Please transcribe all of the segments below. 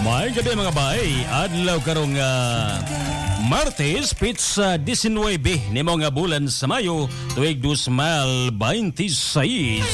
May gabi mga bay, adlaw karong Martes, pizza 19 ni mga bulan sa Mayo, tuig 2026.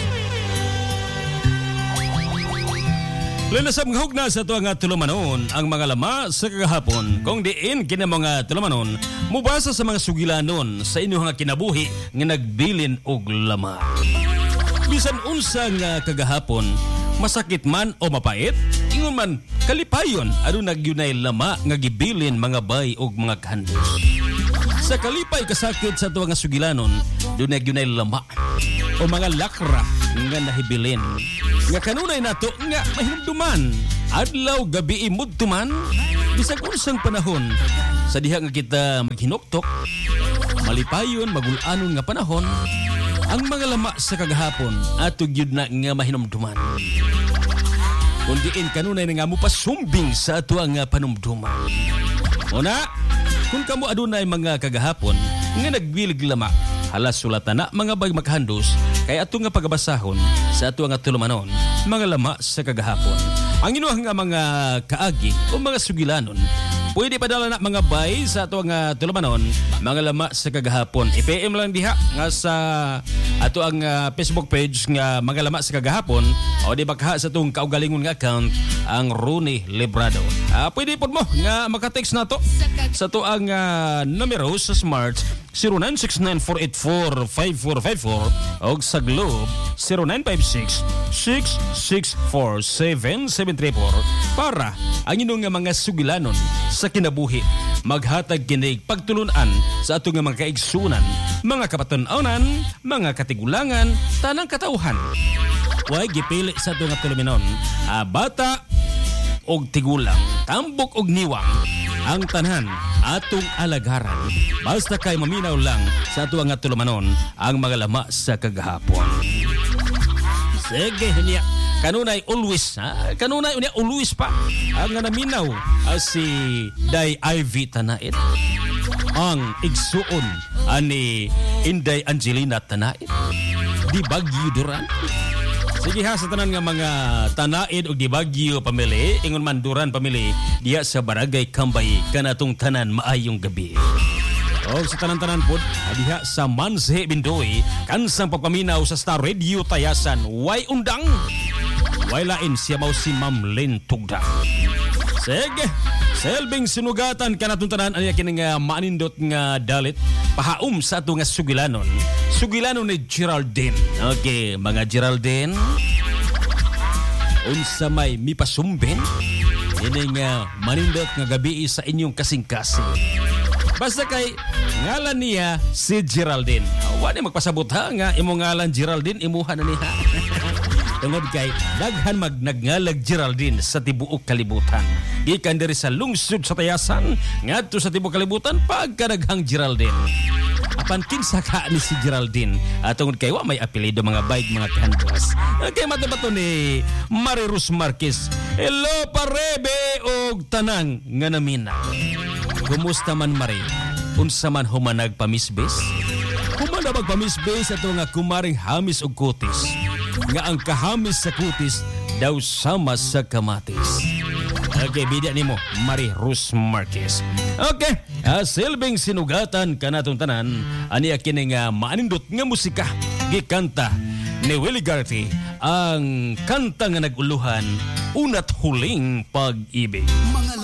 Lanasab ng hugna sa ito ang tulumanon ang mga lama sa kagahapon. Kung diin kina mga tulumanon, mubasa sa mga sugilanon sa inyong kinabuhi nga nagbilin og lama. Bisan unsa nga kagahapon, masakit man o mapait, ingon man kalipayon ano nagyunay lama nga gibilin mga bay og mga kandos. Sa kalipay kasakit sa tuwa nga sugilanon, doon nagyunay lama o mga lakra nga nahibilin. Nga kanunay nato nga mahinumduman, adlaw gabi imudtuman, bisag unsang panahon, sa diha nga kita maghinoktok, malipayon magulanon nga panahon, ang mga lama sa kagahapon ato gyud na nga mahinumduman. Kung diin kanunay na nga mo pasumbing sa ato ang panumduman. Una, kung kamo adunay mga kagahapon nga nagbilig lama, halas sulatan na mga bag maghandos kay ato nga pagabasahon sa ato nga tulumanon, mga lama sa kagahapon. Ang inuha nga mga kaagi o mga sugilanon, pwede padala na mga bay sa ato nga tulumanon, mga lama sa kagahapon. I-PM lang diha nga sa ato ang Facebook page nga mga lama sa kagahapon o di baka sa itong kaugalingon nga account ang Rooney Librado. Pwede po mo nga makatext na to sa to ang numero sa Smart 0969-484-5454 o sa Globe 0956-664-7734 para ang inyong mga sugilanon sa kinabuhi maghatag kinig pagtulunan sa ato nga mga kaigsunan, mga kapatun-anan, mga katigulangan, tanang katauhan. Huwag gipili sa ato nga tuluminon, bata og tigulang, tambok og niwang, ang tanan atong alagaran. Basta kay maminaw lang sa ato nga tulumanon ang mga lama sa kagahapon. Sige, niya. Kanunay always, kanunay unya always pa ang naminaw si Day Ivy Tanait, ang igsuon ani Inday Angelina Tanait, di Baguio Duran. Sige ha, sa tanan nga mga Tanaid o di Baguio pamili, ingon man Duran pamili, diya sa Barangay Kambay kanatong tanan maayong gabi. O sa tanan-tanan po, diha sa Manse Bindoy, kansang pagpaminaw sa Star Radio Tayasan, way undang, way lain siya mau si Ma'am Lynn Tugda. Sige, selbing sinugatan kanatong tanan aniya kini nga maanindot nga dalit pahaom sa ato nga sugilanon. Sugilanon ni Geraldine. Okay, mga Geraldine, unsa may mipasumbin ini nga manindot nga gabi sa inyong kasing-kasing. Basta kay ngalan niya si Geraldine. Wala magpasabot ha nga imo ngalan Geraldine, imuha na niya. Tungod kay daghan nagngalag Geraldine sa tibuok kalibutan. Gikan diri sa lungsod sa Tayasan ngadto sa tibuok kalibutan pagkadaghang Geraldine. Apan kinsa ka ni si Geraldine? Tungod kay wa may apelyido mga bayg mga kandas. Kay matabato ni Marirus Marquez. Hello parebe og tanang nga namina. Kumusta man Mari? Unsa man humanag pamisbes? Humanag pamisbes ato nga kumaring hamis og kutis. Nga ang kahamis sa kutis daw sama sa kamatis. Okay, bidya nimo Mari Rus Marquez. Okay, silbing sinugatan kanatong tanan ani kini nga maanindot nga musika gikanta ni Willie Garty ang kanta nga naguluhan Una't Huling Pag-ibig.